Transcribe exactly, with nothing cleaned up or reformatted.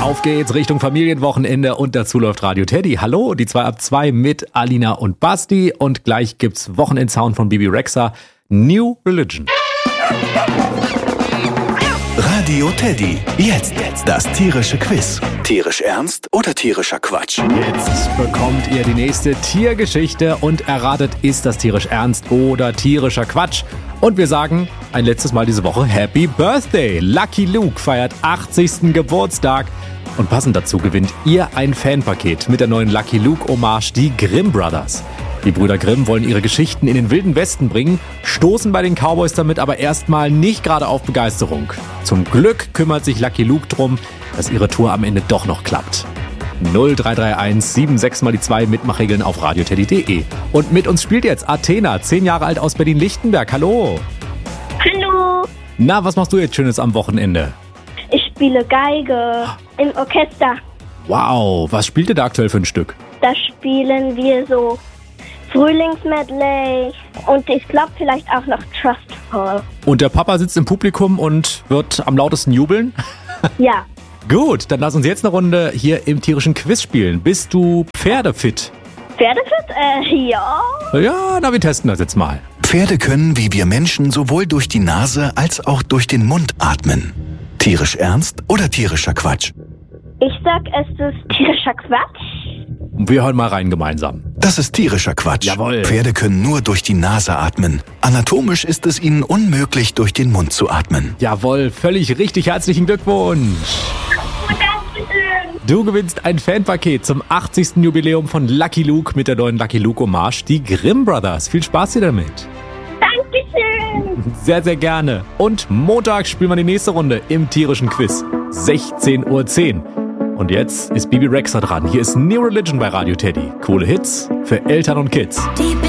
Auf geht's Richtung Familienwochenende und dazu läuft Radio Teddy. Hallo, die zwei ab zwei mit Alina und Basti und gleich gibt's Wochenendsound von Bibi Rexha, New Religion. Radio Teddy. Jetzt das tierische Quiz. Tierisch ernst oder tierischer Quatsch? Jetzt bekommt ihr die nächste Tiergeschichte und erratet, ist das tierisch ernst oder tierischer Quatsch? Und wir sagen ein letztes Mal diese Woche Happy Birthday. Lucky Luke feiert achtzigsten Geburtstag. Und passend dazu gewinnt ihr ein Fanpaket mit der neuen Lucky Luke Hommage, die Grimm Brothers. Die Brüder Grimm wollen ihre Geschichten in den wilden Westen bringen, stoßen bei den Cowboys damit aber erstmal nicht gerade auf Begeisterung. Zum Glück kümmert sich Lucky Luke drum, dass ihre Tour am Ende doch noch klappt. null drei drei eins sieben sechs mal die zwei Mitmachregeln auf radioteddy punkt de. Und mit uns spielt jetzt Athena, zehn Jahre alt aus Berlin-Lichtenberg. Hallo! Hallo! Na, was machst du jetzt Schönes am Wochenende? Ich spiele Geige im Orchester. Wow, was spielt ihr da aktuell für ein Stück? Da spielen wir so Frühlingsmedley und ich glaube vielleicht auch noch Trustful. Und der Papa sitzt im Publikum und wird am lautesten jubeln? Ja. Gut, dann lass uns jetzt eine Runde hier im tierischen Quiz spielen. Bist du pferdefit? Pferdefit? Äh, ja. Ja, na, wir testen das jetzt mal. Pferde können wie wir Menschen sowohl durch die Nase als auch durch den Mund atmen. Tierisch ernst oder tierischer Quatsch? Ich sag, es ist tierischer Quatsch. Wir hören mal rein gemeinsam. Das ist tierischer Quatsch. Jawohl. Pferde können nur durch die Nase atmen. Anatomisch ist es ihnen unmöglich, durch den Mund zu atmen. Jawohl, völlig richtig. Herzlichen Glückwunsch. Du gewinnst ein Fanpaket zum achtzigsten Jubiläum von Lucky Luke mit der neuen Lucky Luke Hommage, die Grimm Brothers. Viel Spaß dir damit. Dankeschön. Sehr, sehr gerne. Und Montag spielen wir die nächste Runde im tierischen Quiz. sechzehn Uhr zehn. Und jetzt ist Bibi Rexha dran. Hier ist New Religion bei Radio Teddy. Coole Hits für Eltern und Kids.